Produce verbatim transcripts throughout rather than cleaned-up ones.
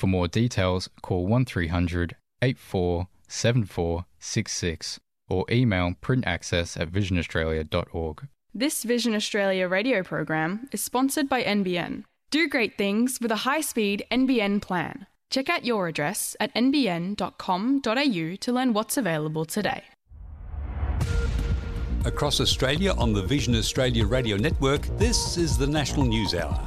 For more details, call one three hundred, eight four seven four six six or email printaccess at vision australia dot org. This Vision Australia radio program is sponsored by N B N. Do great things with a high-speed N B N plan. Check out your address at n b n dot com dot a u to learn what's available today. Across Australia on the Vision Australia radio network, this is the National News Hour.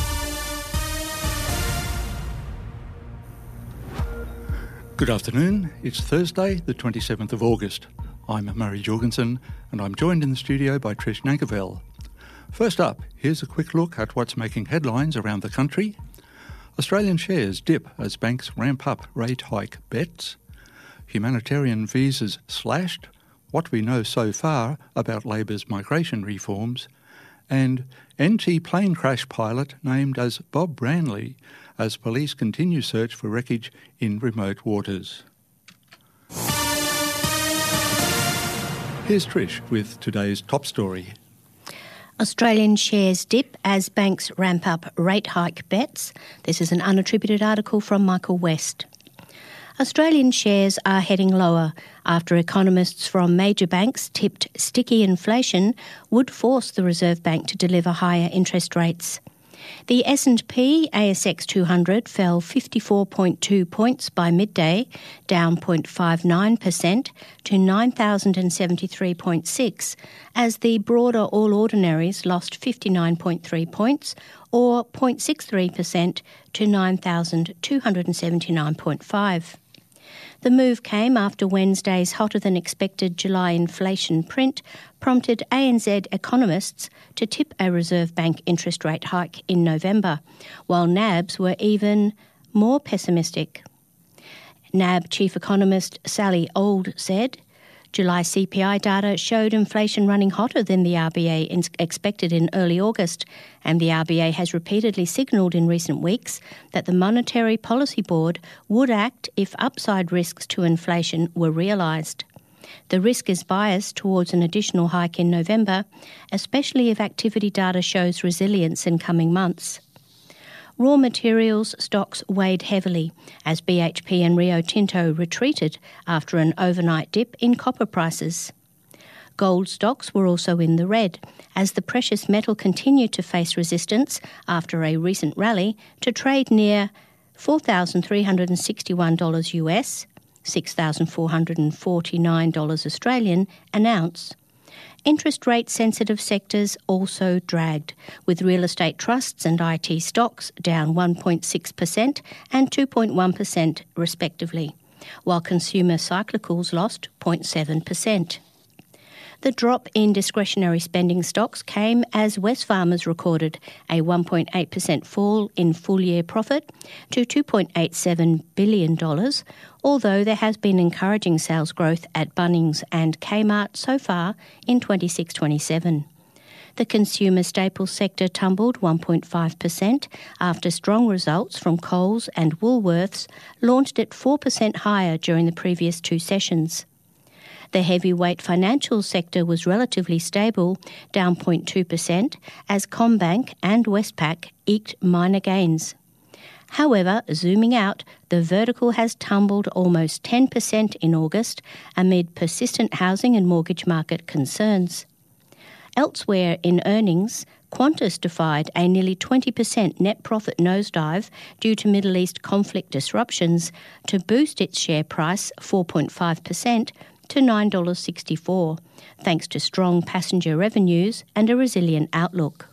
Good afternoon. It's Thursday, the twenty-seventh of August. I'm Murray Jorgensen, and I'm joined in the studio by Trish Nankivell. First up, here's a quick look at what's making headlines around the country. Australian shares dip as banks ramp up rate hike bets. Humanitarian visas slashed. What we know so far about Labor's migration reforms. And N T plane crash pilot named as Bob Branley as police continue search for wreckage in remote waters. Here's Trish with today's top story. Australian shares dip as banks ramp up rate hike bets. This is an unattributed article from Michael West. Australian shares are heading lower after economists from major banks tipped sticky inflation would force the Reserve Bank to deliver higher interest rates. The S and P A S X two hundred fell fifty-four point two points by midday, down zero point five nine percent to nine thousand seventy-three point six, as the broader All Ordinaries lost fifty-nine point three points, or zero point six three percent to nine thousand two hundred seventy-nine point five. The move came after Wednesday's hotter-than-expected July inflation print prompted A N Z economists to tip a Reserve Bank interest rate hike in November, while N A B's were even more pessimistic. N A B Chief Economist Sally Auld said, July C P I data showed inflation running hotter than the R B A in- expected in early August, and the R B A has repeatedly signalled in recent weeks that the Monetary Policy Board would act if upside risks to inflation were realised. The risk is biased towards an additional hike in November, especially if activity data shows resilience in coming months. Raw materials stocks weighed heavily as B H P and Rio Tinto retreated after an overnight dip in copper prices. Gold stocks were also in the red as the precious metal continued to face resistance after a recent rally to trade near four thousand three hundred sixty-one dollars U S, six thousand four hundred forty-nine dollars Australian an ounce. Interest rate-sensitive sectors also dragged, with real estate trusts and I T stocks down one point six percent and two point one percent respectively, while consumer cyclicals lost zero point seven percent. The drop in discretionary spending stocks came as Wesfarmers recorded a one point eight percent fall in full-year profit to two point eight seven billion dollars, although there has been encouraging sales growth at Bunnings and Kmart so far in twenty-six twenty-seven. The consumer staples sector tumbled one point five percent after strong results from Coles and Woolworths launched at four percent higher during the previous two sessions. The heavyweight financial sector was relatively stable, down zero point two percent, as CommBank and Westpac eked minor gains. However, zooming out, the vertical has tumbled almost ten percent in August amid persistent housing and mortgage market concerns. Elsewhere in earnings, Qantas defied a nearly twenty percent net profit nosedive due to Middle East conflict disruptions to boost its share price four point five percent to nine dollars sixty-four, thanks to strong passenger revenues and a resilient outlook.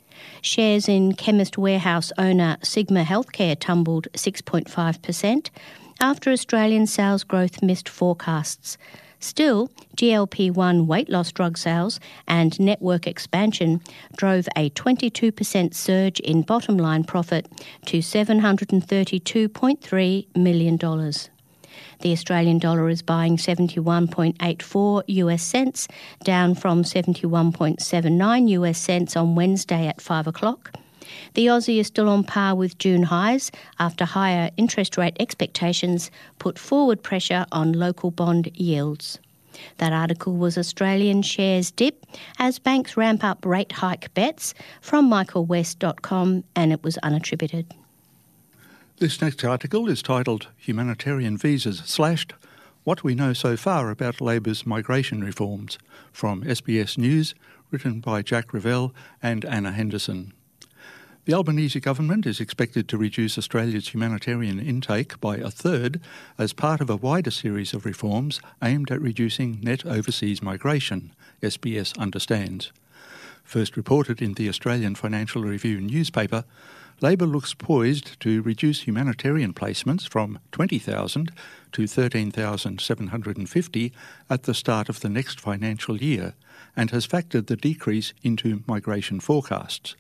Shares in chemist warehouse owner Sigma Healthcare tumbled six point five percent after Australian sales growth missed forecasts. Still, G L P one weight loss drug sales and network expansion drove a twenty-two percent surge in bottom line profit to seven hundred thirty-two point three million dollars. The Australian dollar is buying seventy-one point eight four U S cents, down from seventy-one point seven nine U S cents on Wednesday at five o'clock. The Aussie is still on par with June highs after higher interest rate expectations put forward pressure on local bond yields. That article was Australian shares dip as banks ramp up rate hike bets from michael west dot com, and it was unattributed. This next article is titled Humanitarian Visas Slashed, What We Know So Far About Labor's Migration Reforms, from S B S News, written by Jack Revell and Anna Henderson. The Albanese government is expected to reduce Australia's humanitarian intake by a third as part of a wider series of reforms aimed at reducing net overseas migration, S B S understands. First reported in the Australian Financial Review newspaper, Labor looks poised to reduce humanitarian placements from twenty thousand to thirteen thousand seven hundred fifty at the start of the next financial year and has factored the decrease into migration forecasts.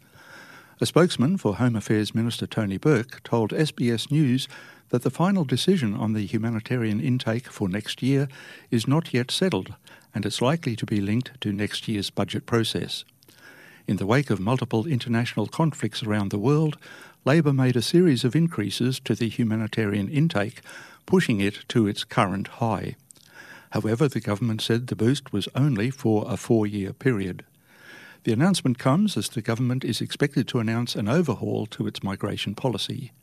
A spokesman for Home Affairs Minister Tony Burke told S B S News that the final decision on the humanitarian intake for next year is not yet settled and it's likely to be linked to next year's budget process. In the wake of multiple international conflicts around the world, Labor made a series of increases to the humanitarian intake, pushing it to its current high. However, the government said the boost was only for a four-year period. The announcement comes as the government is expected to announce an overhaul to its migration policy.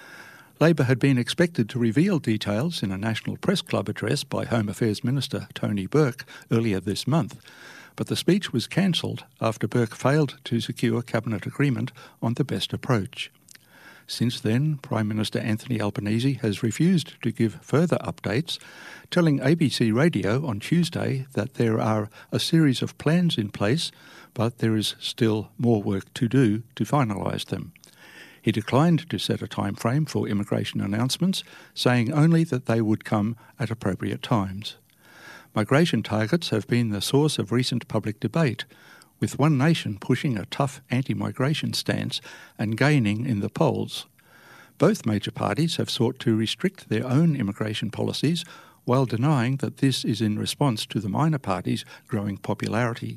Labor had been expected to reveal details in a National Press Club address by Home Affairs Minister Tony Burke earlier this month, but the speech was cancelled after Burke failed to secure cabinet agreement on the best approach. Since then, Prime Minister Anthony Albanese has refused to give further updates, telling A B C Radio on Tuesday that there are a series of plans in place, but there is still more work to do to finalise them. He declined to set a time frame for immigration announcements, saying only that they would come at appropriate times. Migration targets have been the source of recent public debate, with One Nation pushing a tough anti-migration stance and gaining in the polls. Both major parties have sought to restrict their own immigration policies while denying that this is in response to the minor parties' growing popularity.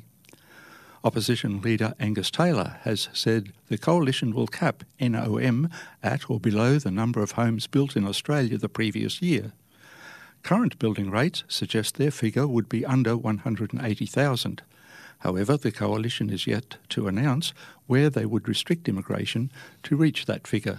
Opposition leader Angus Taylor has said the coalition will cap N O M at or below the number of homes built in Australia the previous year. Current building rates suggest their figure would be under one hundred eighty thousand. However, the coalition is yet to announce where they would restrict immigration to reach that figure.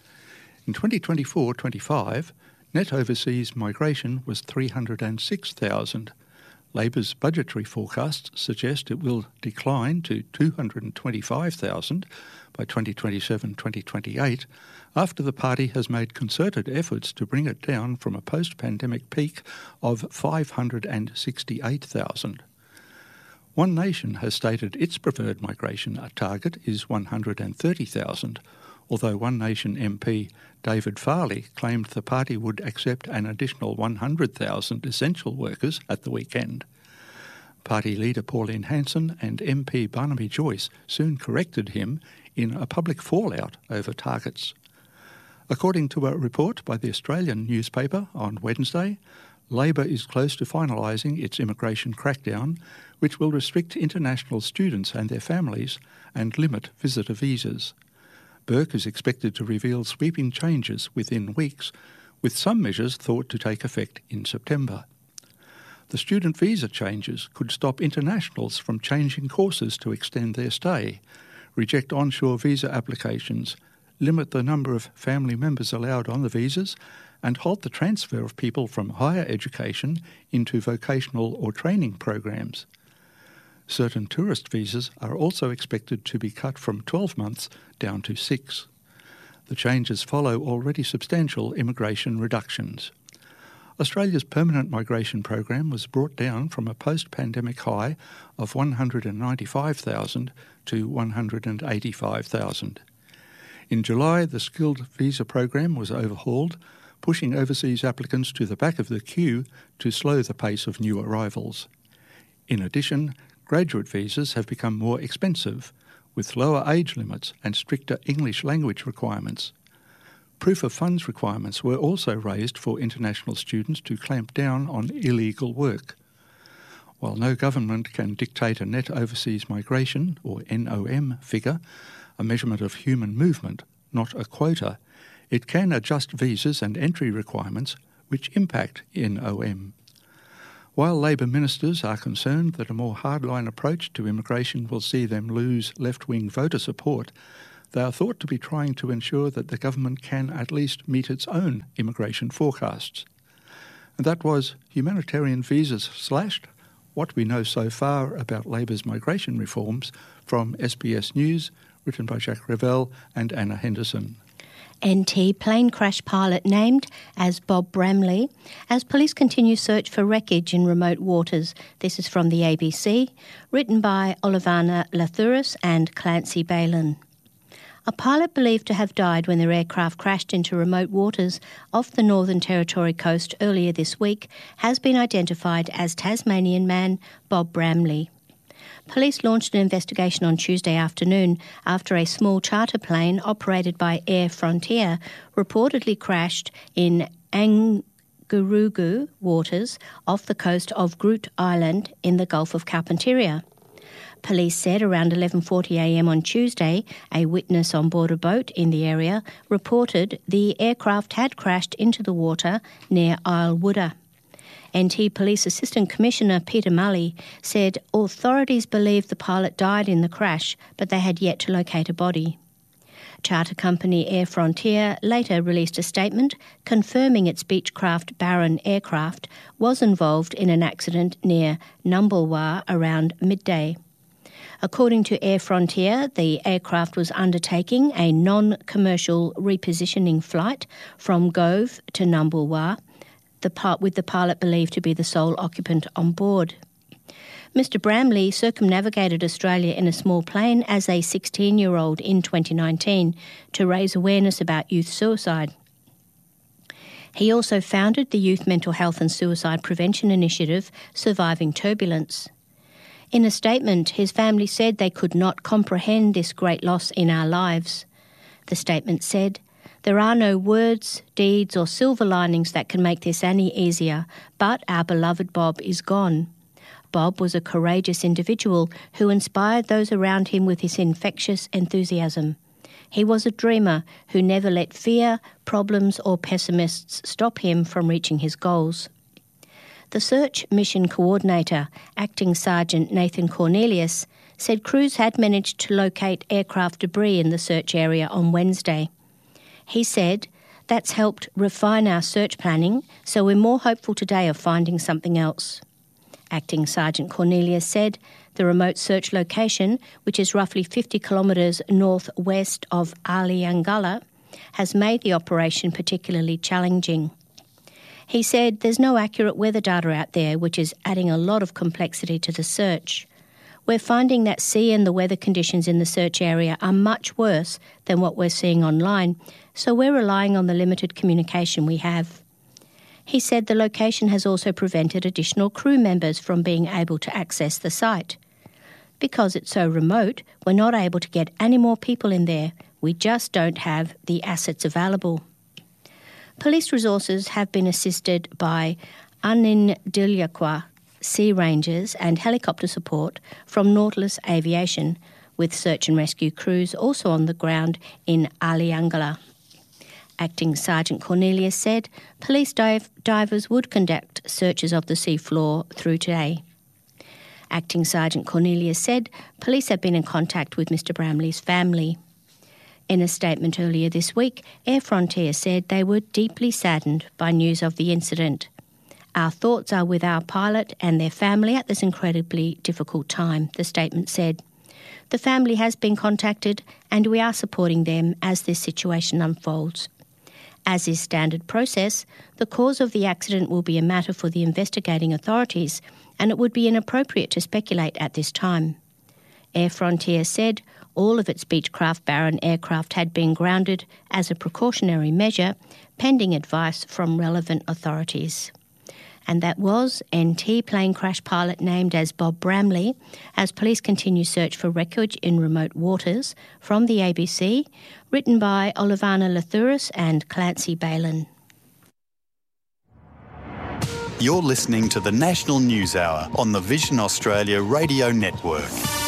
In twenty twenty-four twenty-five, net overseas migration was three hundred six thousand. Labor's budgetary forecasts suggest it will decline to two hundred twenty-five thousand by twenty twenty-seven twenty twenty-eight, after the party has made concerted efforts to bring it down from a post-pandemic peak of five hundred sixty-eight thousand. One Nation has stated its preferred migration target is one hundred thirty thousand, although One Nation M P David Farley claimed the party would accept an additional one hundred thousand essential workers at the weekend. Party leader Pauline Hanson and M P Barnaby Joyce soon corrected him in a public fallout over targets. According to a report by the Australian newspaper on Wednesday, Labor is close to finalising its immigration crackdown, which will restrict international students and their families and limit visitor visas. Burke is expected to reveal sweeping changes within weeks, with some measures thought to take effect in September. The student visa changes could stop internationals from changing courses to extend their stay, reject onshore visa applications, limit the number of family members allowed on the visas, and halt the transfer of people from higher education into vocational or training programs. Certain tourist visas are also expected to be cut from twelve months down to six. The changes follow already substantial immigration reductions. Australia's permanent migration program was brought down from a post-pandemic high of one hundred ninety-five thousand to one hundred eighty-five thousand. In July, the skilled visa program was overhauled, pushing overseas applicants to the back of the queue to slow the pace of new arrivals. In addition, graduate visas have become more expensive, with lower age limits and stricter English language requirements. Proof of funds requirements were also raised for international students to clamp down on illegal work. While no government can dictate a net overseas migration, or N O M, figure, a measurement of human movement, not a quota, it can adjust visas and entry requirements which impact N O M. While Labor ministers are concerned that a more hardline approach to immigration will see them lose left-wing voter support, They are thought to be trying to ensure that the government can at least meet its own immigration forecasts. And that was Humanitarian Visas Slashed, What We Know So Far About Labor's Migration Reforms, from S B S News, written by Jacques Revel and Anna Henderson. N T plane crash pilot named as Bob Bramley as police continue search for wreckage in remote waters. This is from the A B C, written by Olivana Lathuris and Clancy Balin. A pilot believed to have died when their aircraft crashed into remote waters off the Northern Territory coast earlier this week has been identified as Tasmanian man Bob Bramley. Police launched an investigation on Tuesday afternoon after a small charter plane operated by Air Frontier reportedly crashed in Angurugu waters off the coast of Groote Island in the Gulf of Carpentaria. Police said around eleven forty a m on Tuesday, a witness on board a boat in the area reported the aircraft had crashed into the water near Isle Wooda. N T Police Assistant Commissioner Peter Mully said authorities believe the pilot died in the crash, but they had yet to locate a body. Charter company Air Frontier later released a statement confirming its Beechcraft Baron aircraft was involved in an accident near Numbulwar around midday. According to Air Frontier, the aircraft was undertaking a non-commercial repositioning flight from Gove to Numbulwar, the part with the pilot believed to be the sole occupant on board. Mister Bramley circumnavigated Australia in a small plane as a sixteen-year-old in twenty nineteen to raise awareness about youth suicide. He also founded the Youth Mental Health and Suicide Prevention Initiative, Surviving Turbulence. In a statement, his family said they could not comprehend this great loss in our lives. The statement said, "There are no words, deeds or silver linings that can make this any easier, but our beloved Bob is gone. Bob was a courageous individual who inspired those around him with his infectious enthusiasm. He was a dreamer who never let fear, problems or pessimists stop him from reaching his goals." The search mission coordinator, Acting Sergeant Nathan Cornelius, said crews had managed to locate aircraft debris in the search area on Wednesday. He said, "That's helped refine our search planning, so we're more hopeful today of finding something else." Acting Sergeant Cornelius said the remote search location, which is roughly fifty kilometres northwest of Aliangala, has made the operation particularly challenging. He said there's no accurate weather data out there, which is adding a lot of complexity to the search. We're finding that sea and the weather conditions in the search area are much worse than what we're seeing online, so we're relying on the limited communication we have. He said the location has also prevented additional crew members from being able to access the site. Because it's so remote, we're not able to get any more people in there. We just don't have the assets available. Police resources have been assisted by Anindilyakwa Sea Rangers and helicopter support from Nautilus Aviation, with search and rescue crews also on the ground in Aliangala. Acting Sergeant Cornelius said police dive- divers would conduct searches of the seafloor through today. Acting Sergeant Cornelius said police have been in contact with Mister Bramley's family. In a statement earlier this week, Air Frontier said they were deeply saddened by news of the incident. "Our thoughts are with our pilot and their family at this incredibly difficult time," the statement said. "The family has been contacted and we are supporting them as this situation unfolds. As is standard process, the cause of the accident will be a matter for the investigating authorities, and it would be inappropriate to speculate at this time." Air Frontier said all of its Beechcraft Baron aircraft had been grounded as a precautionary measure, pending advice from relevant authorities. And that was N T plane crash pilot named as Bob Bramley, as police continue search for wreckage in remote waters, from the A B C, written by Olivana Lathuris and Clancy Balin. You're listening to the National News Hour on the Vision Australia Radio Network.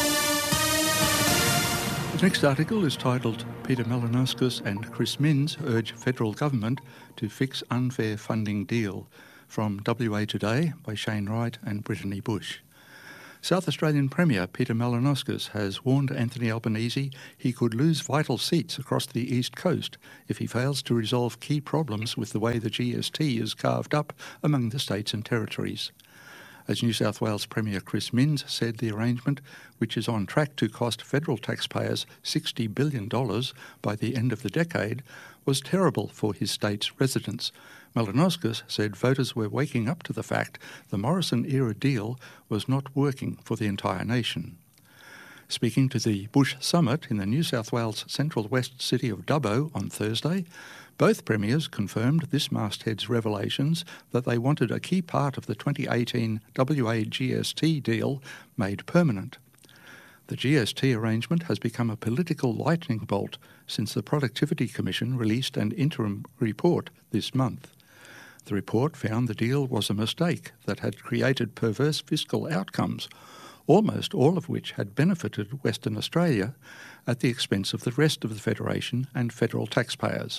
The next article is titled "Peter Malinauskas and Chris Minns Urge Federal Government to Fix Unfair Funding Deal", from W A Today by Shane Wright and Brittany Bush. South Australian Premier Peter Malinauskas has warned Anthony Albanese he could lose vital seats across the East Coast if he fails to resolve key problems with the way the G S T is carved up among the states and territories. As New South Wales Premier Chris Minns said, the arrangement, which is on track to cost federal taxpayers sixty billion dollars by the end of the decade, was terrible for his state's residents. Malinauskas said voters were waking up to the fact the Morrison-era deal was not working for the entire nation. Speaking to the Bush Summit in the New South Wales Central West city of Dubbo on Thursday, both premiers confirmed this masthead's revelations that they wanted a key part of the twenty eighteen W A G S T deal made permanent. The G S T arrangement has become a political lightning bolt since the Productivity Commission released an interim report this month. The report found the deal was a mistake that had created perverse fiscal outcomes, almost all of which had benefited Western Australia at the expense of the rest of the Federation and federal taxpayers.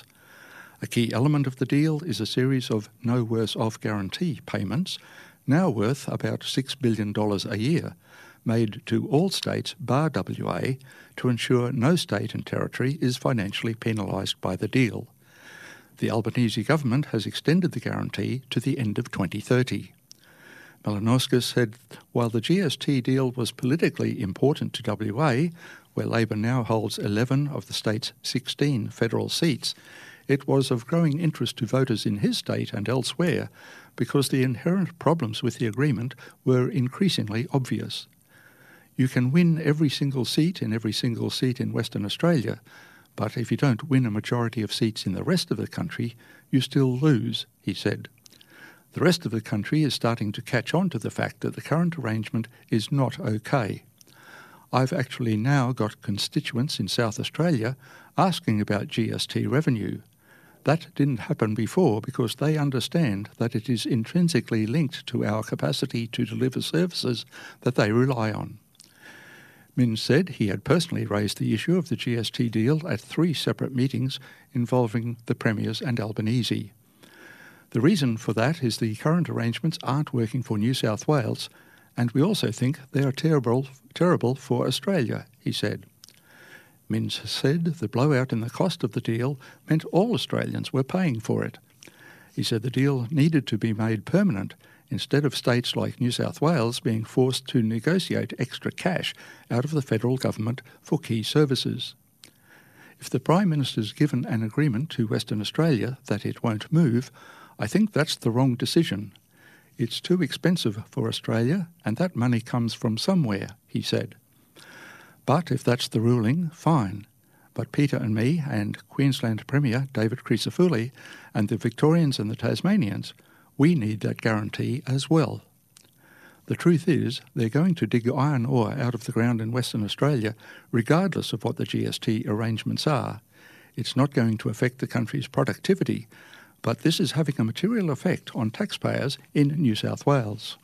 A key element of the deal is a series of no worse off guarantee payments, now worth about six billion dollars a year, made to all states bar W A to ensure no state and territory is financially penalised by the deal. The Albanese government has extended the guarantee to the end of twenty thirty. Malinauskas said while the G S T deal was politically important to W A, where Labor now holds eleven of the state's sixteen federal seats, it was of growing interest to voters in his state and elsewhere because the inherent problems with the agreement were increasingly obvious. You can win every single seat in every single seat in Western Australia, but if you don't win a majority of seats in the rest of the country, you still lose, he said. The rest of the country is starting to catch on to the fact that the current arrangement is not okay. I've actually now got constituents in South Australia asking about G S T revenue. That didn't happen before because they understand that it is intrinsically linked to our capacity to deliver services that they rely on. Minns said he had personally raised the issue of the G S T deal at three separate meetings involving the premiers and Albanese. The reason for that is the current arrangements aren't working for New South Wales, and we also think they are terrible, terrible for Australia, he said. Minns said the blowout in the cost of the deal meant all Australians were paying for it. He said the deal needed to be made permanent instead of states like New South Wales being forced to negotiate extra cash out of the federal government for key services. If the Prime Minister's given an agreement to Western Australia that it won't move, I think that's the wrong decision. It's too expensive for Australia, and that money comes from somewhere, he said. But if that's the ruling, fine. But Peter and me and Queensland Premier David Crisafulli and the Victorians and the Tasmanians, we need that guarantee as well. The truth is, they're going to dig iron ore out of the ground in Western Australia regardless of what the G S T arrangements are. It's not going to affect the country's productivity, but this is having a material effect on taxpayers in New South Wales.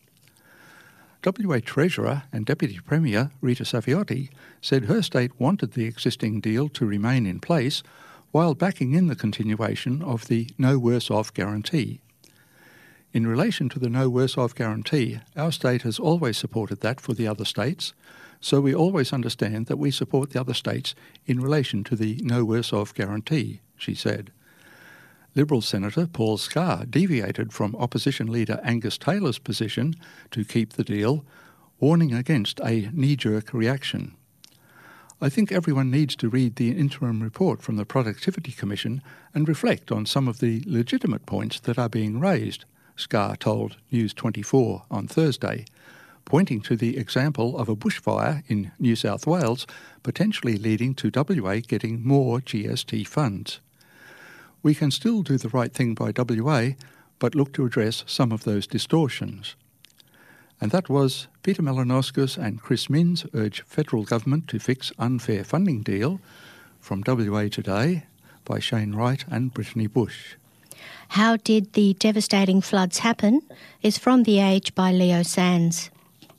W A Treasurer and Deputy Premier Rita Saviotti said her state wanted the existing deal to remain in place while backing in the continuation of the no worse off guarantee. In relation to the no worse off guarantee, our state has always supported that for the other states, so we always understand that we support the other states in relation to the no worse off guarantee, she said. Liberal Senator Paul Scar deviated from opposition leader Angus Taylor's position to keep the deal, warning against a knee-jerk reaction. I think everyone needs to read the interim report from the Productivity Commission and reflect on some of the legitimate points that are being raised, Scar told News twenty-four on Thursday, pointing to the example of a bushfire in New South Wales potentially leading to W A getting more G S T funds. We can still do the right thing by W A, but look to address some of those distortions. And that was Peter Malinauskas and Chris Minns urge federal government to fix unfair funding deal, from W A Today by Shane Wright and Brittany Bush. How Did the Devastating Floods Happen is from The Age by Leo Sands.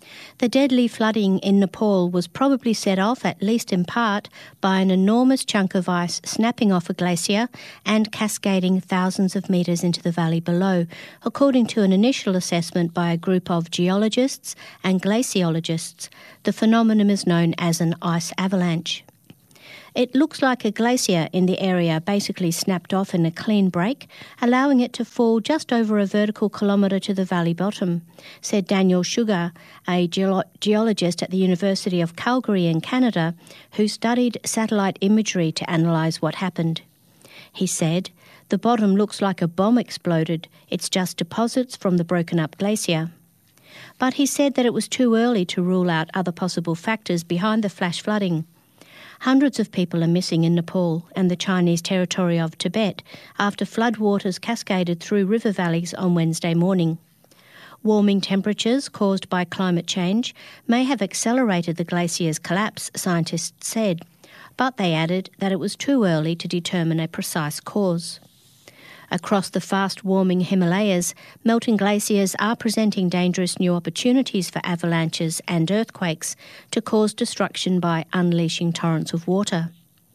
The deadly flooding in Nepal was probably set off, at least in part, by an enormous chunk of ice snapping off a glacier and cascading thousands of metres into the valley below, according to an initial assessment by a group of geologists and glaciologists. The phenomenon is known as an ice avalanche. It looks like a glacier in the area basically snapped off in a clean break, allowing it to fall just over a vertical kilometre to the valley bottom, said Daniel Sugar, a geolo- geologist at the University of Calgary in Canada, who studied satellite imagery to analyse what happened. He said, "The bottom looks like a bomb exploded. It's just deposits from the broken-up glacier." But he said that it was too early to rule out other possible factors behind the flash flooding. Hundreds of people are missing in Nepal and the Chinese territory of Tibet after floodwaters cascaded through river valleys on Wednesday morning. Warming temperatures caused by climate change may have accelerated the glacier's collapse, scientists said, but they added that it was too early to determine a precise cause. Across the fast-warming Himalayas, melting glaciers are presenting dangerous new opportunities for avalanches and earthquakes to cause destruction by unleashing torrents of water.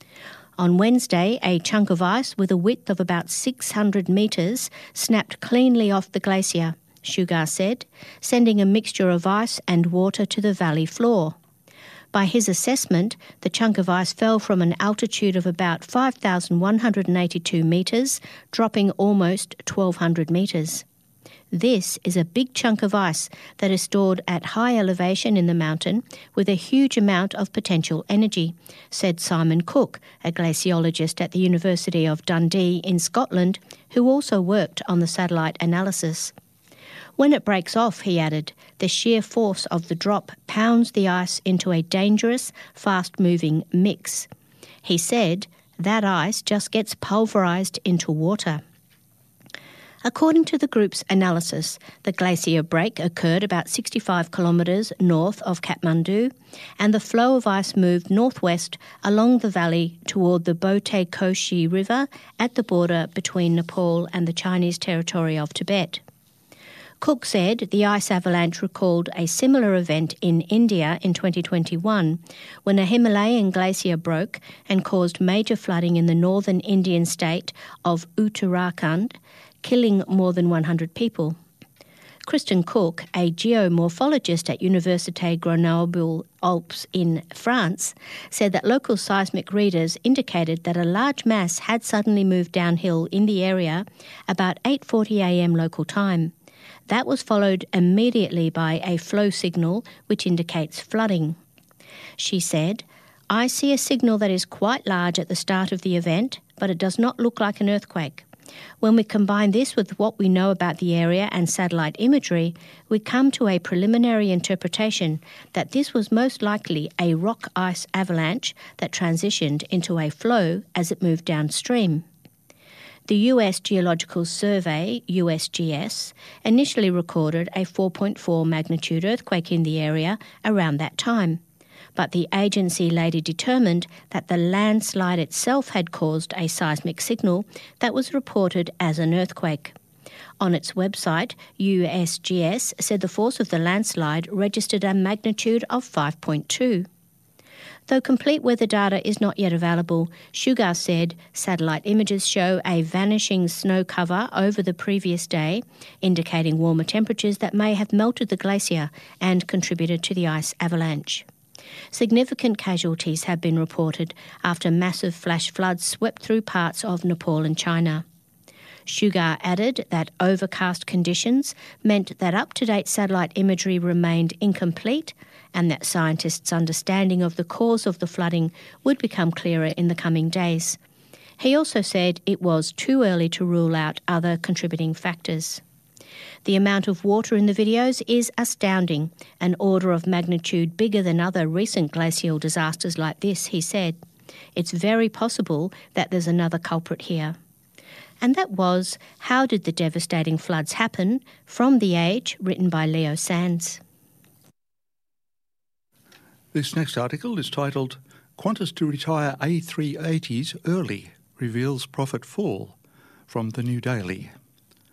On Wednesday, a chunk of ice with a width of about six hundred metres snapped cleanly off the glacier, Sugar said, sending a mixture of ice and water to the valley floor. By his assessment, the chunk of ice fell from an altitude of about five thousand one hundred eighty-two metres, dropping almost twelve hundred metres. This is a big chunk of ice that is stored at high elevation in the mountain with a huge amount of potential energy, said Simon Cook, a glaciologist at the University of Dundee in Scotland, who also worked on the satellite analysis. When it breaks off, he added, the sheer force of the drop pounds the ice into a dangerous, fast-moving mix. He said, that ice just gets pulverised into water. According to the group's analysis, the glacier break occurred about sixty-five kilometres north of Kathmandu, and the flow of ice moved northwest along the valley toward the Bote Koshi River at the border between Nepal and the Chinese territory of Tibet. Cook said the ice avalanche recalled a similar event in India in twenty twenty-one when a Himalayan glacier broke and caused major flooding in the northern Indian state of Uttarakhand, killing more than one hundred people. Kristen Cook, a geomorphologist at Université Grenoble-Alpes in France, said that local seismic readers indicated that a large mass had suddenly moved downhill in the area about eight forty a m local time. That was followed immediately by a flow signal which indicates flooding. She said, I see a signal that is quite large at the start of the event, but it does not look like an earthquake. When we combine this with what we know about the area and satellite imagery, we come to a preliminary interpretation that this was most likely a rock ice avalanche that transitioned into a flow as it moved downstream. The U S Geological Survey, U S G S, initially recorded a four point four magnitude earthquake in the area around that time, but the agency later determined that the landslide itself had caused a seismic signal that was reported as an earthquake. On its website, U S G S said the force of the landslide registered a magnitude of five point two. Though complete weather data is not yet available, Sugar said satellite images show a vanishing snow cover over the previous day, indicating warmer temperatures that may have melted the glacier and contributed to the ice avalanche. Significant casualties have been reported after massive flash floods swept through parts of Nepal and China. Sugar added that overcast conditions meant that up-to-date satellite imagery remained incomplete and that scientists' understanding of the cause of the flooding would become clearer in the coming days. He also said it was too early to rule out other contributing factors. The amount of water in the videos is astounding, an order of magnitude bigger than other recent glacial disasters like this, he said. It's very possible that there's another culprit here. And that was How Did the Devastating Floods Happen? From The Age, written by Leo Sands. This next article is titled Qantas to retire A three eighties early, reveals profit fall, from the New Daily.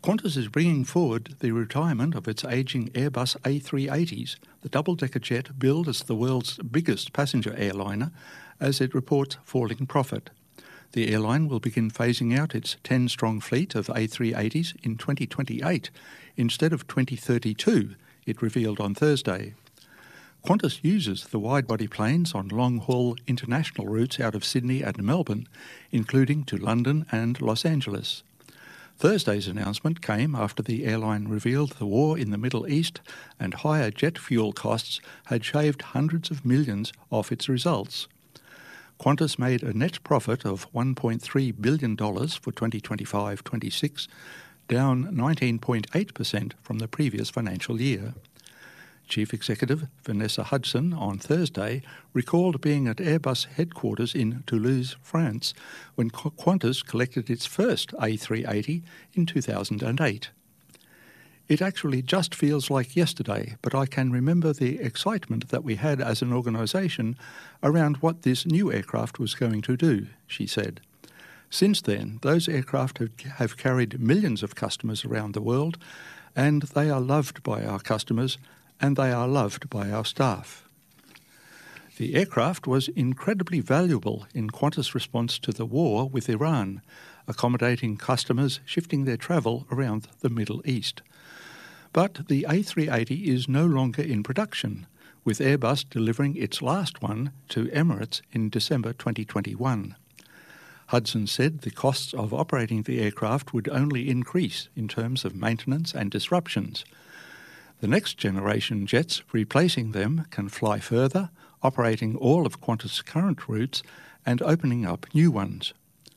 Qantas is bringing forward the retirement of its ageing Airbus A three eighties, the double-decker jet billed as the world's biggest passenger airliner, as it reports falling profit. The airline will begin phasing out its ten-strong fleet of A three eighties in twenty twenty-eight instead of twenty thirty-two, it revealed on Thursday. Qantas uses the wide-body planes on long-haul international routes out of Sydney and Melbourne, including to London and Los Angeles. Thursday's announcement came after the airline revealed the war in the Middle East and higher jet fuel costs had shaved hundreds of millions off its results. Qantas made a net profit of one point three billion dollars for twenty twenty-five twenty-six, down nineteen point eight percent from the previous financial year. Chief Executive Vanessa Hudson on Thursday recalled being at Airbus headquarters in Toulouse, France, when Qantas collected its first A three eighty in two thousand eight. It actually just feels like yesterday, but I can remember the excitement that we had as an organisation around what this new aircraft was going to do, she said. Since then, those aircraft have, have carried millions of customers around the world, and they are loved by our customers, and they are loved by our staff. The aircraft was incredibly valuable in Qantas' response to the war with Iran, accommodating customers shifting their travel around the Middle East. But the A three eighty is no longer in production, with Airbus delivering its last one to Emirates in December twenty twenty-one. Hudson said the costs of operating the aircraft would only increase in terms of maintenance and disruptions. The next generation jets replacing them can fly further, operating all of Qantas' current routes and opening up new ones.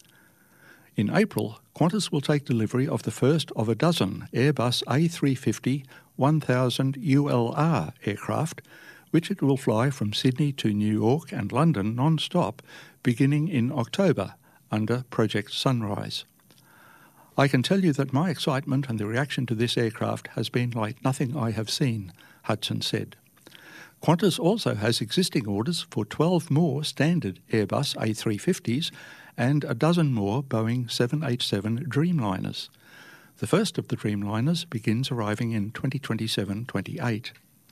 In April, Qantas will take delivery of the first of a dozen Airbus A three fifty one thousand U L R aircraft, which it will fly from Sydney to New York and London non-stop beginning in October under Project Sunrise. I can tell you that my excitement and the reaction to this aircraft has been like nothing I have seen, Hudson said. Qantas also has existing orders for twelve more standard Airbus A three fifties and a dozen more Boeing seven eighty-seven Dreamliners. The first of the Dreamliners begins arriving in twenty twenty-seven twenty-eight.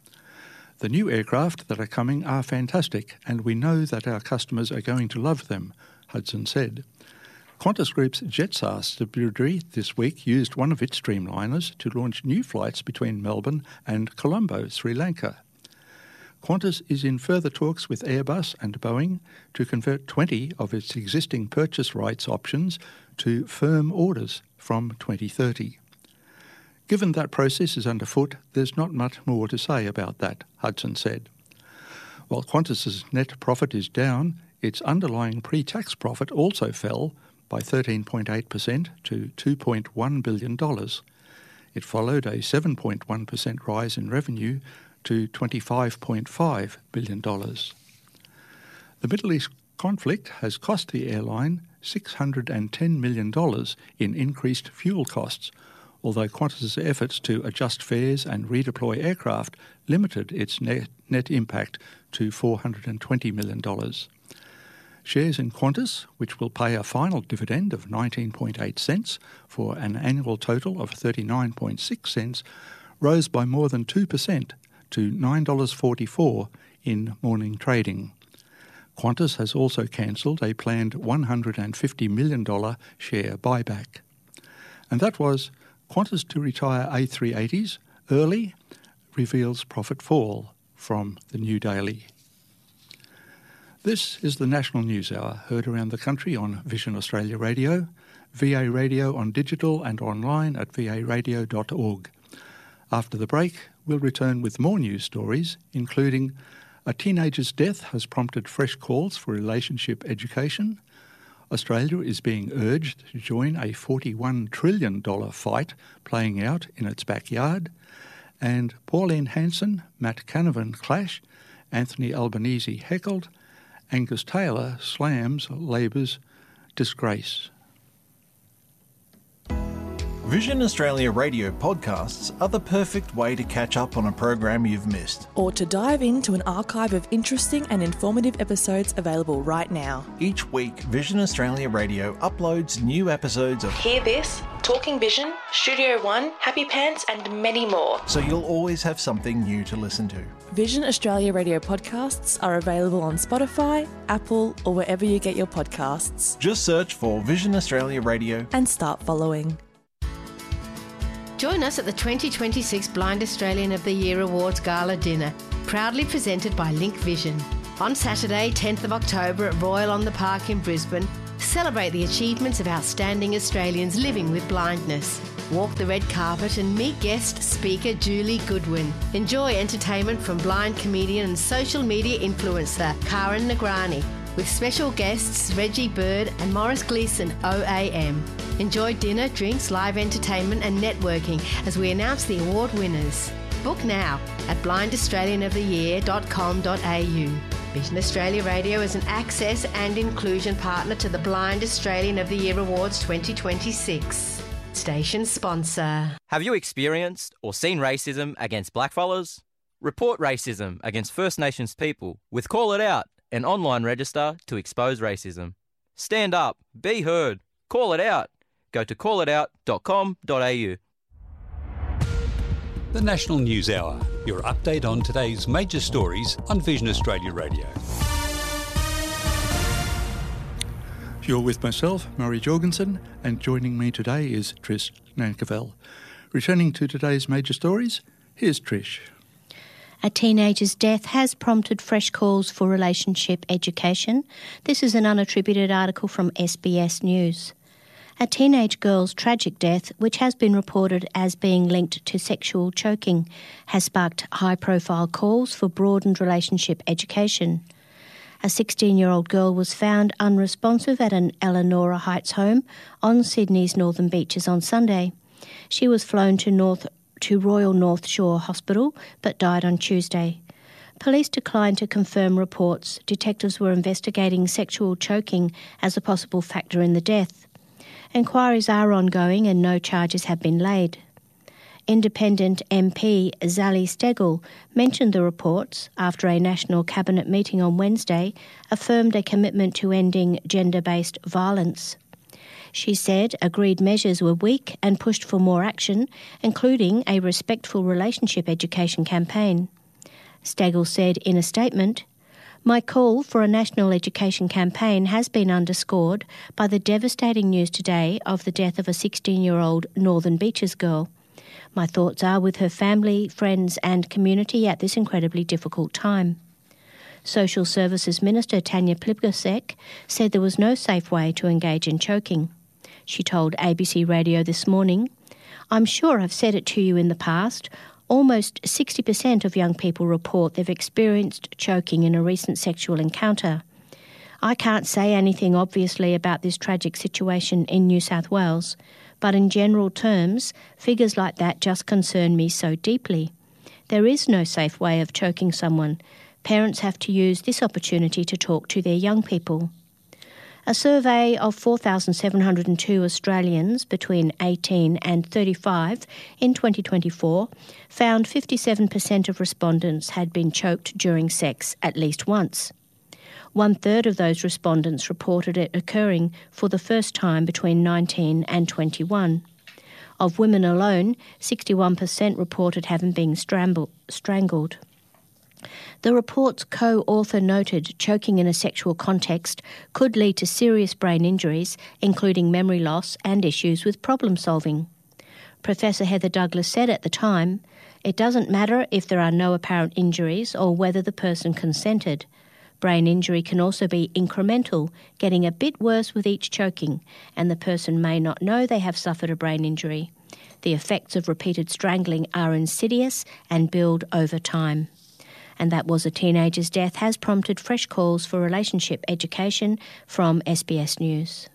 The new aircraft that are coming are fantastic, and we know that our customers are going to love them, Hudson said. Qantas Group's Jetstar subsidiary this week used one of its Dreamliners to launch new flights between Melbourne and Colombo, Sri Lanka. Qantas is in further talks with Airbus and Boeing to convert twenty of its existing purchase rights options to firm orders from twenty thirty. Given that process is underfoot, there's not much more to say about that, Hudson said. While Qantas's net profit is down, its underlying pre-tax profit also fell by thirteen point eight percent to two point one billion dollars. It followed a seven point one percent rise in revenue to twenty-five point five billion dollars. The Middle East conflict has cost the airline six hundred ten million dollars in increased fuel costs, although Qantas's efforts to adjust fares and redeploy aircraft limited its net, net impact to four hundred twenty million dollars. Shares in Qantas, which will pay a final dividend of nineteen point eight cents for an annual total of thirty-nine point six cents, rose by more than two percent to nine dollars forty-four in morning trading. Qantas has also cancelled a planned one hundred fifty million dollars share buyback. And that was Qantas to retire A three eighties early, reveals profit fall, from the New Daily. This is the National News Hour, heard around the country on Vision Australia Radio, V A Radio on digital and online at v a radio dot org. After the break, we'll return with more news stories, including a teenager's death has prompted fresh calls for relationship education, Australia is being urged to join a forty-one trillion dollars fight playing out in its backyard, and Pauline Hanson, Matt Canavan clash, Anthony Albanese heckled, Angus Taylor slams Labor's disgrace. Vision Australia radio podcasts are the perfect way to catch up on a program you've missed, or to dive into an archive of interesting and informative episodes available right now. Each week, Vision Australia Radio uploads new episodes of Hear This, Talking Vision, Studio One, Happy Pants and many more. So you'll always have something new to listen to. Vision Australia Radio podcasts are available on Spotify, Apple or wherever you get your podcasts. Just search for Vision Australia Radio and start following. Join us at the twenty twenty-six Blind Australian of the Year Awards Gala Dinner, proudly presented by Link Vision. On Saturday, tenth of October at Royal on the Park in Brisbane, celebrate the achievements of outstanding Australians living with blindness. Walk the red carpet and meet guest speaker Julie Goodwin. Enjoy entertainment from blind comedian and social media influencer Karen Nagrani, with special guests Reggie Bird and Morris Gleeson O A M. Enjoy dinner, drinks, live entertainment and networking as we announce the award winners. Book now at blind australian of the year dot com dot a u. Vision Australia Radio is an access and inclusion partner to the Blind Australian of the Year Awards twenty twenty-six. Station sponsor. Have you experienced or seen racism against blackfellas? Report racism against First Nations people with Call It Out, an online register to expose racism. Stand up, be heard, call it out. Go to call it out dot com dot a u. The National News Hour, your update on today's major stories on Vision Australia Radio. You're with myself, Murray Jorgensen, and joining me today is Trish Nankervell. Returning to today's major stories, here's Trish. A teenager's death has prompted fresh calls for relationship education. This is an unattributed article from S B S News. A teenage girl's tragic death, which has been reported as being linked to sexual choking, has sparked high-profile calls for broadened relationship education. A sixteen-year-old girl was found unresponsive at an Eleanora Heights home on Sydney's Northern Beaches on Sunday. She was flown to North to Royal North Shore Hospital but died on Tuesday. Police declined to confirm reports. Detectives were investigating sexual choking as a possible factor in the death. Enquiries are ongoing and no charges have been laid. Independent M P Zali Steggall mentioned the reports after a National Cabinet meeting on Wednesday affirmed a commitment to ending gender-based violence. She said agreed measures were weak and pushed for more action, including a respectful relationship education campaign. Steggall said in a statement, "My call for a national education campaign has been underscored by the devastating news today of the death of a sixteen-year-old Northern Beaches girl. My thoughts are with her family, friends and community at this incredibly difficult time." Social Services Minister Tanya Plibersek said there was no safe way to engage in choking. She told A B C Radio this morning, "I'm sure I've said it to you in the past. Almost sixty percent of young people report they've experienced choking in a recent sexual encounter. I can't say anything obviously about this tragic situation in New South Wales, but in general terms, figures like that just concern me so deeply. There is no safe way of choking someone. Parents have to use this opportunity to talk to their young people." A survey of four thousand seven hundred two Australians between eighteen and thirty-five in twenty twenty-four found fifty-seven percent of respondents had been choked during sex at least once. One-third of those respondents reported it occurring for the first time between nineteen and twenty-one. Of women alone, sixty-one percent reported having been stramble- strangled. The report's co-author noted choking in a sexual context could lead to serious brain injuries, including memory loss and issues with problem solving. Professor Heather Douglas said at the time, "It doesn't matter if there are no apparent injuries or whether the person consented. Brain injury can also be incremental, getting a bit worse with each choking, and the person may not know they have suffered a brain injury. The effects of repeated strangling are insidious and build over time." And that was a teenager's death has prompted fresh calls for relationship education from S B S News.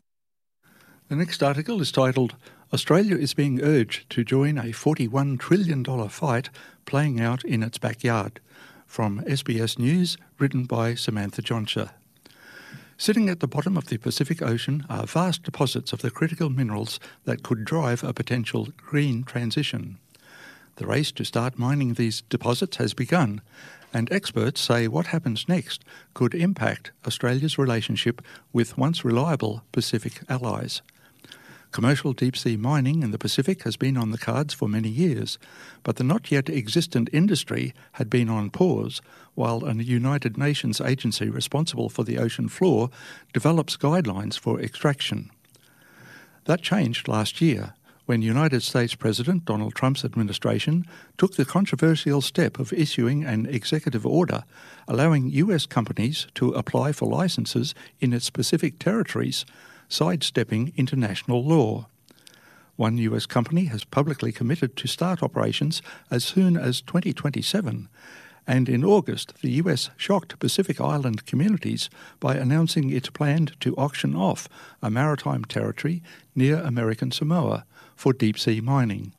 The next article is titled, "Australia is being urged to join a forty-one trillion dollars fight playing out in its backyard," from S B S News, written by Samantha Johnson. Sitting at the bottom of the Pacific Ocean are vast deposits of the critical minerals that could drive a potential green transition. The race to start mining these deposits has begun, and experts say what happens next could impact Australia's relationship with once reliable Pacific allies. Commercial deep-sea mining in the Pacific has been on the cards for many years, but the not-yet-existent industry had been on pause while a United Nations agency responsible for the ocean floor develops guidelines for extraction. That changed last year when United States President Donald Trump's administration took the controversial step of issuing an executive order allowing U S companies to apply for licenses in its Pacific territories, sidestepping international law. One U S company has publicly committed to start operations as soon as twenty twenty-seven, and in August the U S shocked Pacific Island communities by announcing it planned to auction off a maritime territory near American Samoa for deep-sea mining.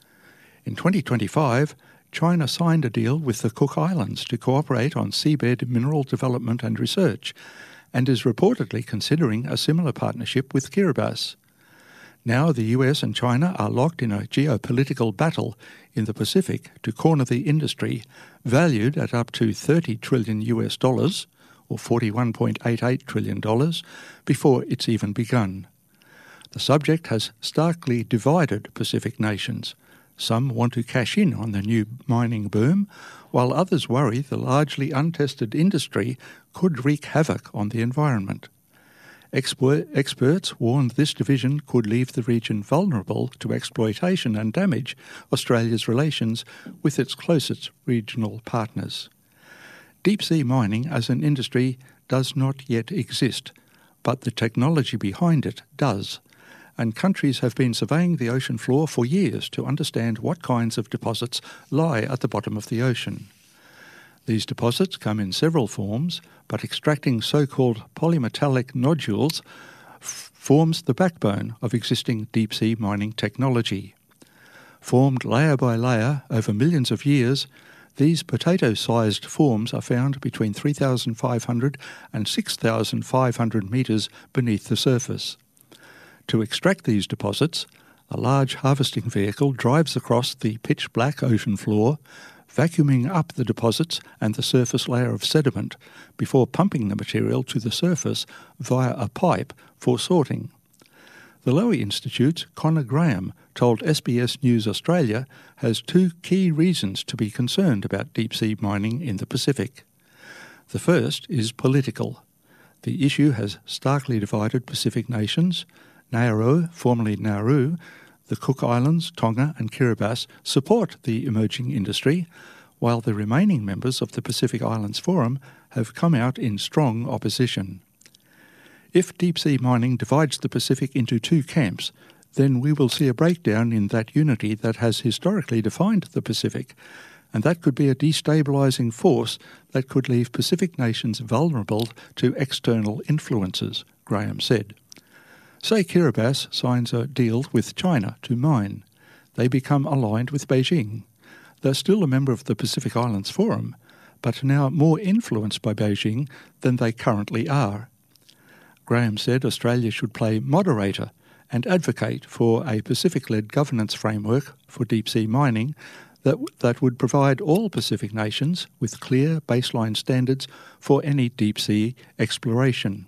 In twenty twenty-five, China signed a deal with the Cook Islands to cooperate on seabed mineral development and research, and is reportedly considering a similar partnership with Kiribati. Now the U S and China are locked in a geopolitical battle in the Pacific to corner the industry, valued at up to thirty trillion U S dollars, or forty-one point eight eight trillion dollars, before it's even begun. The subject has starkly divided Pacific nations. Some want to cash in on the new mining boom, while others worry the largely untested industry could wreak havoc on the environment. Exper- experts warned this division could leave the region vulnerable to exploitation and damage Australia's relations with its closest regional partners. Deep-sea mining as an industry does not yet exist, but the technology behind it does, and countries have been surveying the ocean floor for years to understand what kinds of deposits lie at the bottom of the ocean. These deposits come in several forms, but extracting so-called polymetallic nodules f- forms the backbone of existing deep-sea mining technology. Formed layer by layer over millions of years, these potato-sized forms are found between three thousand five hundred and six thousand five hundred metres beneath the surface. To extract these deposits, a large harvesting vehicle drives across the pitch-black ocean floor, vacuuming up the deposits and the surface layer of sediment before pumping the material to the surface via a pipe for sorting. The Lowy Institute's Connor Graham told S B S News Australia has two key reasons to be concerned about deep-sea mining in the Pacific. The first is political. The issue has starkly divided Pacific nations. Nauru, formerly Nauru, the Cook Islands, Tonga and Kiribati support the emerging industry, while the remaining members of the Pacific Islands Forum have come out in strong opposition. If deep-sea mining divides the Pacific into two camps, then we will see a breakdown in that unity that has historically defined the Pacific, and that could be a destabilising force that could leave Pacific nations vulnerable to external influences, Graham said. Say Kiribati signs a deal with China to mine. They become aligned with Beijing. They're still a member of the Pacific Islands Forum, but now more influenced by Beijing than they currently are. Graham said Australia should play moderator and advocate for a Pacific-led governance framework for deep-sea mining that, that would provide all Pacific nations with clear baseline standards for any deep-sea exploration.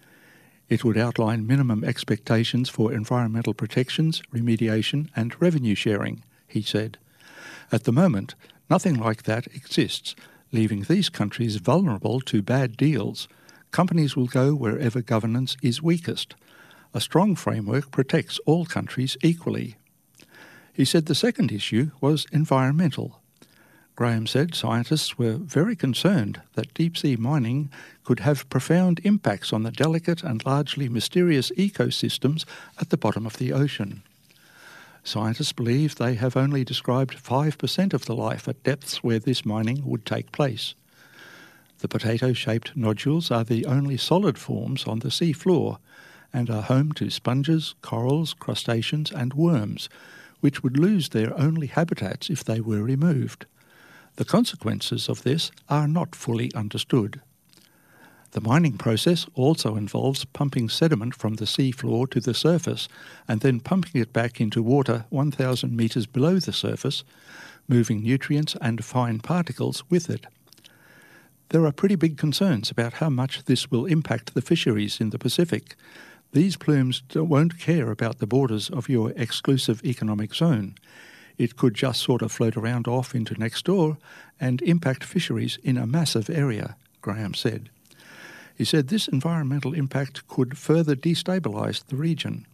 It would outline minimum expectations for environmental protections, remediation and revenue sharing, he said. At the moment, nothing like that exists, leaving these countries vulnerable to bad deals. Companies will go wherever governance is weakest. A strong framework protects all countries equally. He said the second issue was environmental. Graham said scientists were very concerned that deep-sea mining could have profound impacts on the delicate and largely mysterious ecosystems at the bottom of the ocean. Scientists believe they have only described five percent of the life at depths where this mining would take place. The potato-shaped nodules are the only solid forms on the sea floor and are home to sponges, corals, crustaceans and worms, which would lose their only habitats if they were removed. The consequences of this are not fully understood. The mining process also involves pumping sediment from the sea floor to the surface and then pumping it back into water one thousand metres below the surface, moving nutrients and fine particles with it. There are pretty big concerns about how much this will impact the fisheries in the Pacific. These plumes won't care about the borders of your exclusive economic zone. It could just sort of float around off into next door and impact fisheries in a massive area, Graham said. He said this environmental impact could further destabilise the region.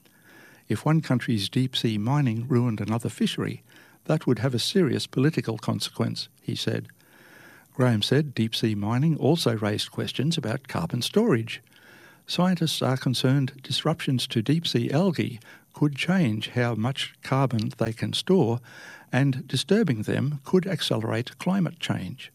If one country's deep-sea mining ruined another fishery, that would have a serious political consequence, he said. Graham said deep-sea mining also raised questions about carbon storage. Scientists are concerned disruptions to deep-sea algae could change how much carbon they can store, and disturbing them could accelerate climate change.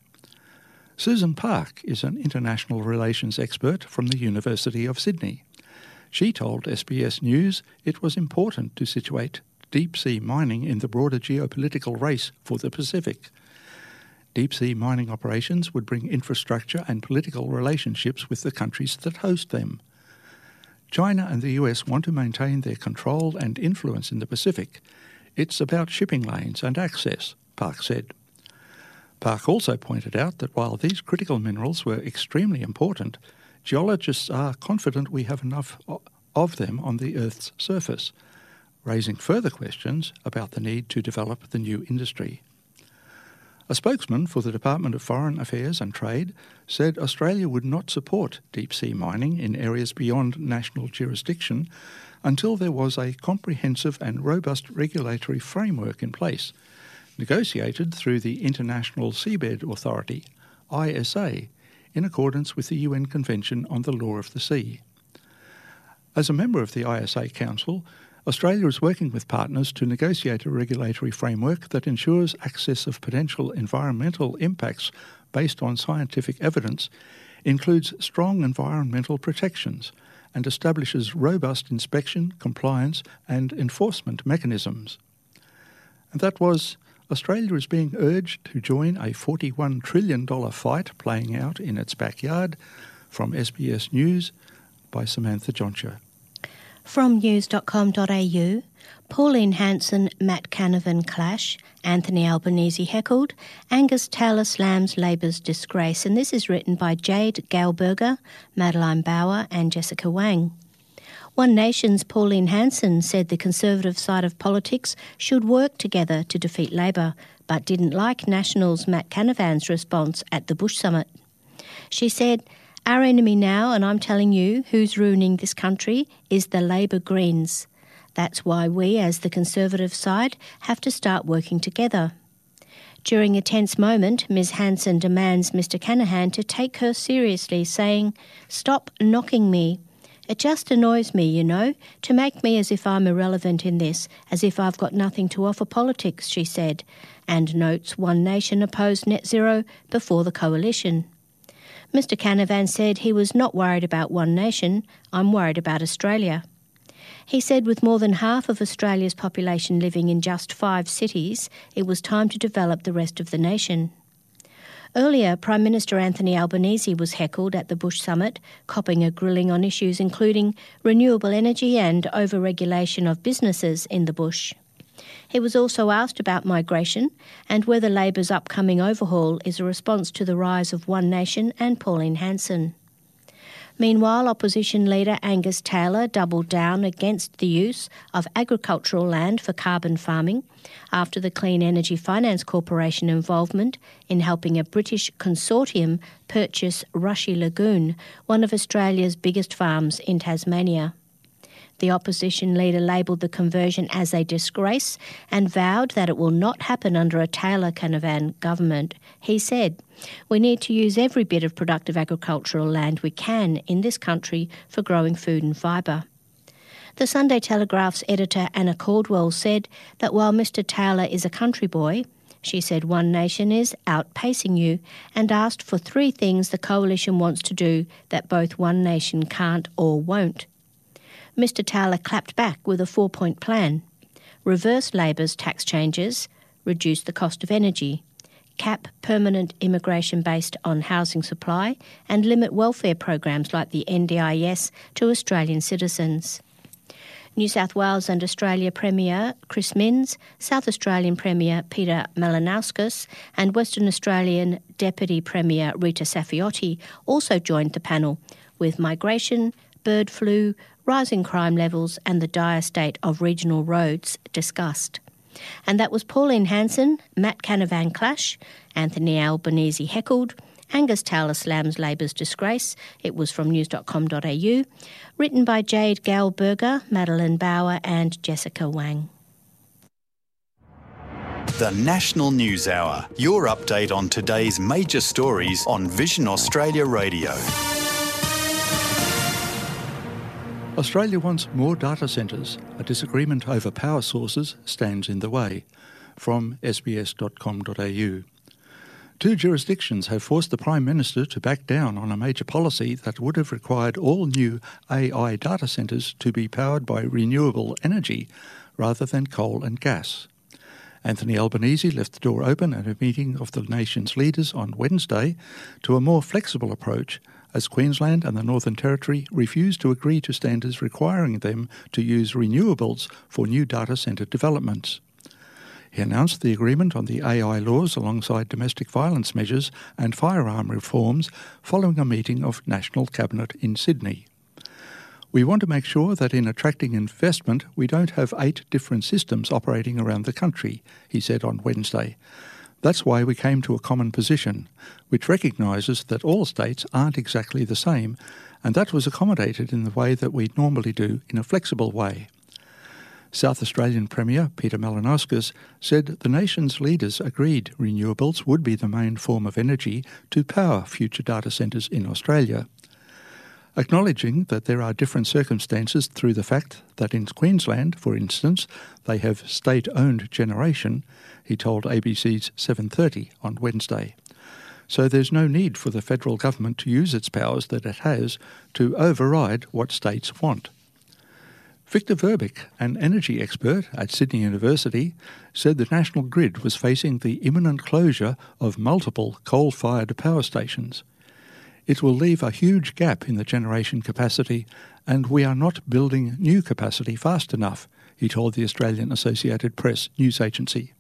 Susan Park is an international relations expert from the University of Sydney. She told S B S News it was important to situate deep-sea mining in the broader geopolitical race for the Pacific. Deep-sea mining operations would bring infrastructure and political relationships with the countries that host them. China and the U S want to maintain their control and influence in the Pacific. It's about shipping lanes and access, Park said. Park also pointed out that while these critical minerals were extremely important, geologists are confident we have enough of them on the Earth's surface, raising further questions about the need to develop the new industry. A spokesman for the Department of Foreign Affairs and Trade said Australia would not support deep-sea mining in areas beyond national jurisdiction until there was a comprehensive and robust regulatory framework in place, negotiated through the International Seabed Authority, I S A, in accordance with the U N Convention on the Law of the Sea. As a member of the I S A Council, Australia is working with partners to negotiate a regulatory framework that ensures access of potential environmental impacts based on scientific evidence, includes strong environmental protections, and establishes robust inspection, compliance and enforcement mechanisms. And that was Australia is being urged to join a forty-one trillion dollars fight playing out in its backyard, from S B S News by Samantha Joncher. From news dot com dot a u, Pauline Hanson, Matt Canavan clash, Anthony Albanese heckled, Angus Taylor slams Labor's disgrace. And this is written by Jade Gailberger, Madeline Bauer and Jessica Wang. One Nation's Pauline Hanson said the Conservative side of politics should work together to defeat Labor, but didn't like Nationals' Matt Canavan's response at the Bush Summit. She said, "Our enemy now, and I'm telling you who's ruining this country, is the Labor Greens. That's why we, as the Conservative side, have to start working together." During a tense moment, Miz Hanson demands Mister Canavan to take her seriously, saying, "Stop knocking me. It just annoys me, you know, to make me as if I'm irrelevant in this, as if I've got nothing to offer politics," she said, and notes One Nation opposed net zero before the coalition. Mister Canavan said he was not worried about One Nation, "I'm worried about Australia." He said with more than half of Australia's population living in just five cities, it was time to develop the rest of the nation. Earlier, Prime Minister Anthony Albanese was heckled at the Bush Summit, copping a grilling on issues including renewable energy and over-regulation of businesses in the bush. He was also asked about migration and whether Labor's upcoming overhaul is a response to the rise of One Nation and Pauline Hanson. Meanwhile, opposition leader Angus Taylor doubled down against the use of agricultural land for carbon farming after the Clean Energy Finance Corporation involvement in helping a British consortium purchase Rushy Lagoon, one of Australia's biggest farms in Tasmania. The opposition leader labelled the conversion as a disgrace and vowed that it will not happen under a Taylor-Canavan government. He said, "We need to use every bit of productive agricultural land we can in this country for growing food and fibre." The Sunday Telegraph's editor Anna Caldwell said that while Mister Taylor is a country boy, she said One Nation is outpacing you, and asked for three things the coalition wants to do that both One Nation can't or won't. Mister Taylor clapped back with a four-point plan: reverse Labor's tax changes, reduce the cost of energy, cap permanent immigration based on housing supply, and limit welfare programs like the N D I S to Australian citizens. New South Wales and Australia Premier Chris Minns, South Australian Premier Peter Malinauskas and Western Australian Deputy Premier Rita Saffioti also joined the panel, with migration, bird flu, rising crime levels and the dire state of regional roads discussed. And that was Pauline Hanson, Matt Canavan Clash, Anthony Albanese heckled, Angus Taylor slams Labor's disgrace. It was from news dot com dot a u, written by Jade Galberger, Madeline Bauer and Jessica Wang. The National News Hour, your update on today's major stories on Vision Australia Radio. Australia wants more data centres. A disagreement over power sources stands in the way. From s b s dot com dot a u. Two jurisdictions have forced the Prime Minister to back down on a major policy that would have required all new A I data centres to be powered by renewable energy rather than coal and gas. Anthony Albanese left the door open at a meeting of the nation's leaders on Wednesday to a more flexible approach as Queensland and the Northern Territory refused to agree to standards requiring them to use renewables for new data centre developments. He announced the agreement on the A I laws alongside domestic violence measures and firearm reforms following a meeting of National Cabinet in Sydney. We want to make sure that in attracting investment we don't have eight different systems operating around the country, he said on Wednesday. That's why we came to a common position, which recognises that all states aren't exactly the same, and that was accommodated in the way that we normally do in a flexible way. South Australian Premier Peter Malinauskas said the nation's leaders agreed renewables would be the main form of energy to power future data centres in Australia. Acknowledging that there are different circumstances through the fact that in Queensland, for instance, they have state-owned generation, he told A B C's seven thirty on Wednesday. So there's no need for the federal government to use its powers that it has to override what states want. Victor Verbeek, an energy expert at Sydney University, said the national grid was facing the imminent closure of multiple coal-fired power stations. It will leave a huge gap in the generation capacity, and we are not building new capacity fast enough, he told the Australian Associated Press news agency.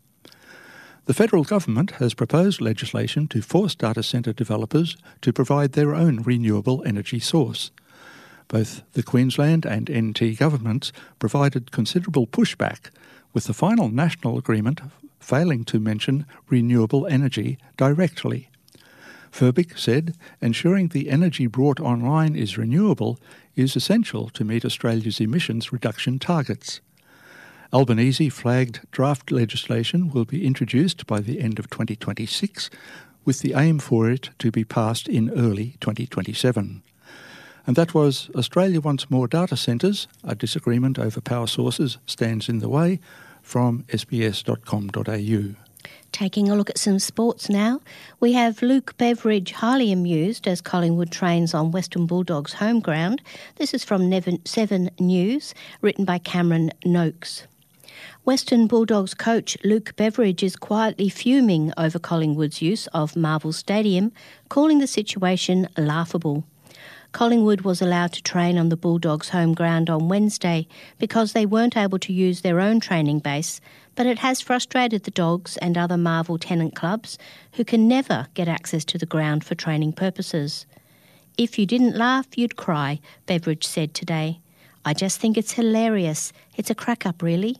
The federal government has proposed legislation to force data centre developers to provide their own renewable energy source. Both the Queensland and N T governments provided considerable pushback, with the final national agreement failing to mention renewable energy directly. Verbeek said ensuring the energy brought online is renewable is essential to meet Australia's emissions reduction targets. Albanese flagged draft legislation will be introduced by the end of twenty twenty-six, with the aim for it to be passed in early twenty twenty-seven. And that was Australia Wants More Data Centres. A disagreement over power sources stands in the way, from s b s dot com dot a u. Taking a look at some sports now, we have Luke Beveridge highly amused as Collingwood trains on Western Bulldogs' home ground. This is from Seven News, written by Cameron Noakes. Western Bulldogs coach Luke Beveridge is quietly fuming over Collingwood's use of Marvel Stadium, calling the situation laughable. Collingwood was allowed to train on the Bulldogs' home ground on Wednesday because they weren't able to use their own training base, but it has frustrated the Dogs and other Marvel tenant clubs who can never get access to the ground for training purposes. If you didn't laugh, you'd cry, Beveridge said today. I just think it's hilarious. It's a crack-up, really.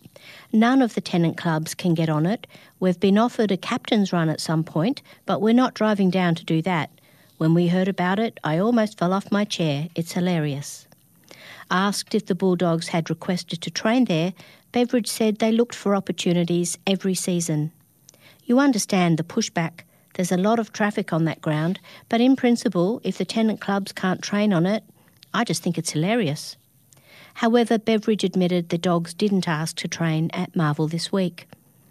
None of the tenant clubs can get on it. We've been offered a captain's run at some point, but we're not driving down to do that. When we heard about it, I almost fell off my chair. It's hilarious. Asked if the Bulldogs had requested to train there, Beveridge said they looked for opportunities every season. You understand the pushback. There's a lot of traffic on that ground, but in principle, if the tenant clubs can't train on it, I just think it's hilarious. However, Beveridge admitted the Dogs didn't ask to train at Marvel this week.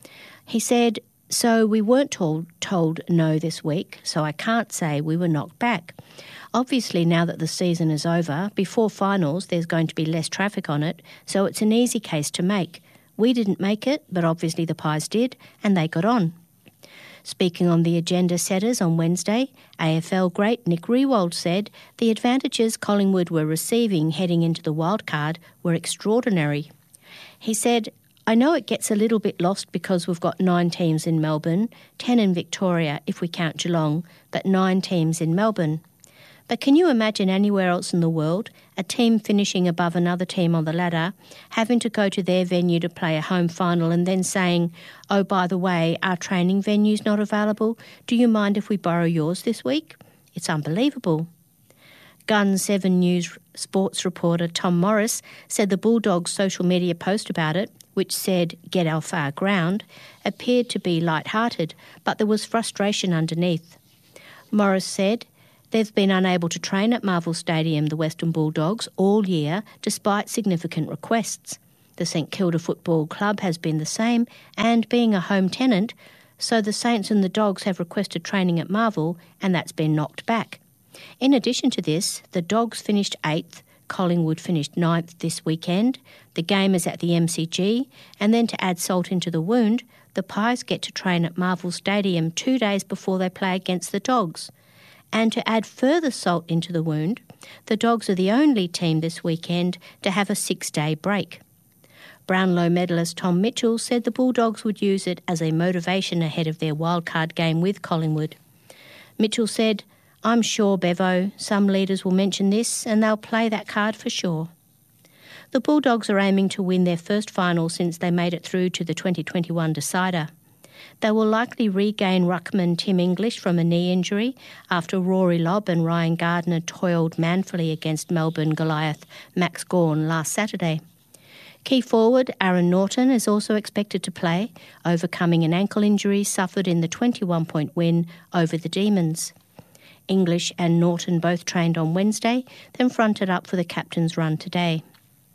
He said, so we weren't told, told no this week, so I can't say we were knocked back. Obviously, now that the season is over, before finals there's going to be less traffic on it, so it's an easy case to make. We didn't make it, but obviously the Pies did, and they got on. Speaking on the agenda setters on Wednesday, A F L great Nick Riewoldt said the advantages Collingwood were receiving heading into the wildcard were extraordinary. He said, I know it gets a little bit lost because we've got nine teams in Melbourne, ten in Victoria if we count Geelong, but nine teams in Melbourne. But can you imagine anywhere else in the world a team finishing above another team on the ladder, having to go to their venue to play a home final and then saying, oh, by the way, our training venue's not available. Do you mind if we borrow yours this week? It's unbelievable. Gun seven News sports reporter Tom Morris said the Bulldogs' social media post about it, which said, get off our ground, appeared to be light-hearted, but there was frustration underneath. Morris said, they've been unable to train at Marvel Stadium, the Western Bulldogs, all year, despite significant requests. The St Kilda Football Club has been the same, and being a home tenant, so the Saints and the Dogs have requested training at Marvel, and that's been knocked back. In addition to this, the Dogs finished eighth, Collingwood finished ninth this weekend, the game is at the M C G, and then to add salt into the wound, the Pies get to train at Marvel Stadium two days before they play against the Dogs. And to add further salt into the wound, the Dogs are the only team this weekend to have a six-day break. Brownlow medalist Tom Mitchell said the Bulldogs would use it as a motivation ahead of their wildcard game with Collingwood. Mitchell said, I'm sure, Bevo, some leaders will mention this and they'll play that card for sure. The Bulldogs are aiming to win their first final since they made it through to the twenty twenty-one decider. They will likely regain ruckman Tim English from a knee injury after Rory Lobb and Ryan Gardner toiled manfully against Melbourne Goliath Max Gawn last Saturday. Key forward Aaron Norton is also expected to play, overcoming an ankle injury suffered in the twenty-one point win over the Demons. English and Norton both trained on Wednesday, then fronted up for the captain's run today.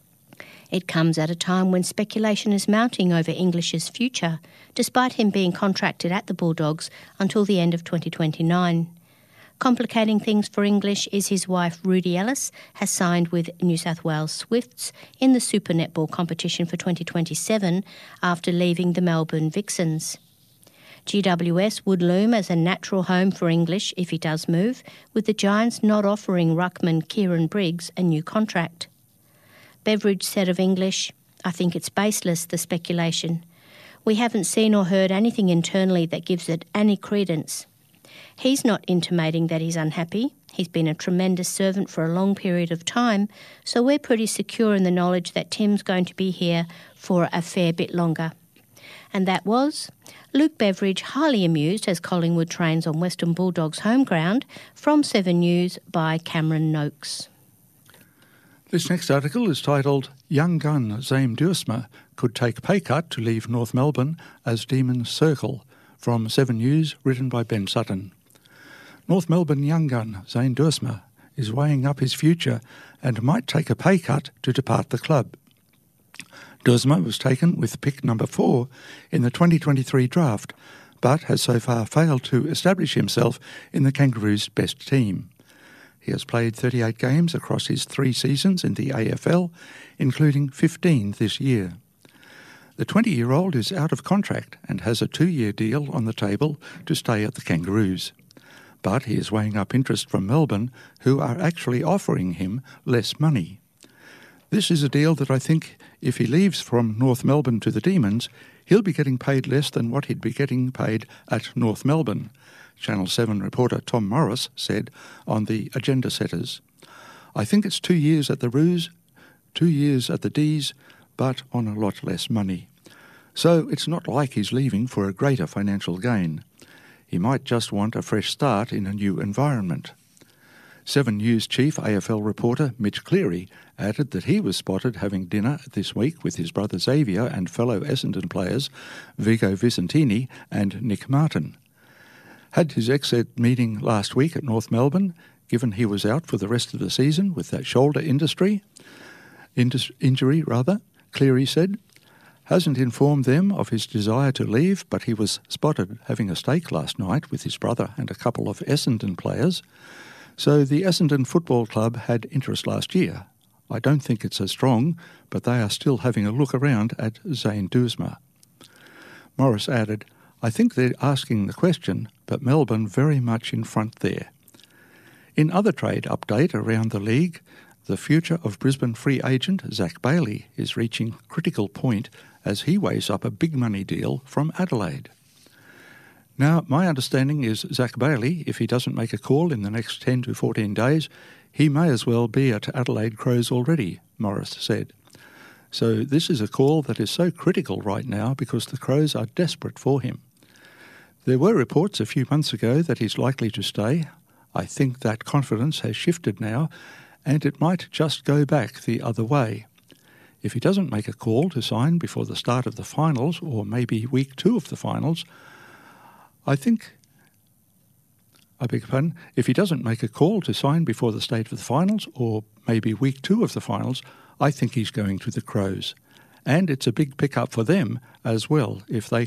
It comes at a time when speculation is mounting over English's future, despite him being contracted at the Bulldogs until the end of twenty twenty-nine. Complicating things for English is his wife Rudy Ellis has signed with New South Wales Swifts in the Super Netball competition for twenty twenty-seven after leaving the Melbourne Vixens. G W S would loom as a natural home for English if he does move, with the Giants not offering ruckman Kieran Briggs a new contract. Beveridge said of English, I think it's baseless, the speculation. We haven't seen or heard anything internally that gives it any credence. He's not intimating that he's unhappy. He's been a tremendous servant for a long period of time, so we're pretty secure in the knowledge that Tim's going to be here for a fair bit longer. And that was Luke Beveridge, highly amused as Collingwood trains on Western Bulldogs' home ground, from Seven News by Cameron Noakes. This next article is titled, Young gun Zane Duursma could take pay cut to leave North Melbourne as Demons circle, from Seven News, written by Ben Sutton. North Melbourne young gun Zane Duursma is weighing up his future and might take a pay cut to depart the club. Duursma was taken with pick number four in the twenty twenty-three draft, but has so far failed to establish himself in the Kangaroos' best team. He has played thirty-eight games across his three seasons in the A F L, including fifteen this year. The twenty-year-old is out of contract and has a two-year deal on the table to stay at the Kangaroos. But he is weighing up interest from Melbourne, who are actually offering him less money. This is a deal that I think, if he leaves from North Melbourne to the Demons, he'll be getting paid less than what he'd be getting paid at North Melbourne, Channel seven reporter Tom Morris said on the Agenda Setters. I think it's two years at the Roos, two years at the D's, but on a lot less money. So it's not like he's leaving for a greater financial gain. He might just want a fresh start in a new environment. Seven News chief A F L reporter Mitch Cleary added that he was spotted having dinner this week with his brother Xavier and fellow Essendon players Vigo Vicentini and Nick Martin. Had his exit meeting last week at North Melbourne, given he was out for the rest of the season with that shoulder industry, indus- injury, rather, Cleary said. Hasn't informed them of his desire to leave, but he was spotted having a steak last night with his brother and a couple of Essendon players. So the Essendon Football Club had interest last year. I don't think it's as strong, but they are still having a look around at Zane Duursma. Morris added, I think they're asking the question, but Melbourne very much in front there. In other trade update around the league, the future of Brisbane free agent Zach Bailey is reaching critical point as he weighs up a big money deal from Adelaide. Now, my understanding is Zach Bailey, if he doesn't make a call in the next ten to fourteen days, he may as well be at Adelaide Crows already, Morris said. So this is a call that is so critical right now because the Crows are desperate for him. There were reports a few months ago that he's likely to stay. I think that confidence has shifted now, and it might just go back the other way. If he doesn't make a call to sign before the start of the finals, or maybe week two of the finals, I think, I beg your pardon, if he doesn't make a call to sign before the state of the finals, or maybe week two of the finals, I think he's going to the Crows. And it's a big pickup for them as well if they